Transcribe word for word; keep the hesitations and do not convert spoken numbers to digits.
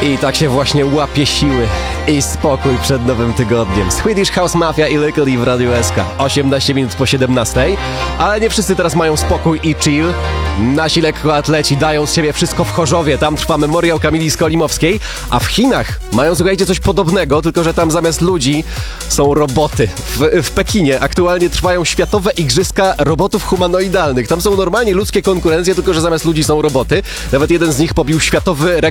I tak się właśnie łapie siły i spokój przed nowym tygodniem. Swedish House Mafia i Lykke Li w Radiu S K. osiemnaście minut po siedemnastej. Ale nie wszyscy teraz mają spokój i chill. Nasi lekkoatleci dają z siebie wszystko w Chorzowie. Tam trwa memoriał Kamili Skolimowskiej. A w Chinach mają, słuchajcie, coś podobnego, tylko że tam zamiast ludzi są roboty. W, w Pekinie aktualnie trwają światowe igrzyska robotów humanoidalnych. Tam są normalnie ludzkie konkurencje, tylko że zamiast ludzi są roboty. Nawet jeden z nich pobił światowy rekord